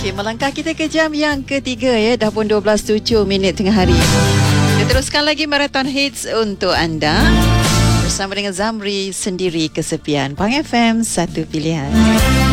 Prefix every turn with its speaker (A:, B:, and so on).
A: Okey, melangkah kita ke jam yang ketiga ya. Dah pun 12.07 tengah hari. Kita teruskan lagi marathon hits untuk anda. Bersama dengan Zamri, Sendiri Kesepian. Pang FM, satu pilihan.